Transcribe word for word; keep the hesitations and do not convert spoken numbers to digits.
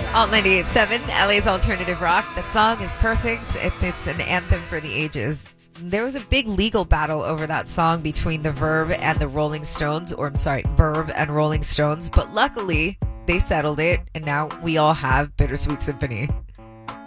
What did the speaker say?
Alt ninety-eight point seven, L A's alternative rock. That song is perfect. It, it's an anthem for the ages. There was a big legal battle over that song between the Verve and the Rolling Stones, or I'm sorry, Verve and Rolling Stones, but luckily they settled it, and now we all have Bittersweet Symphony.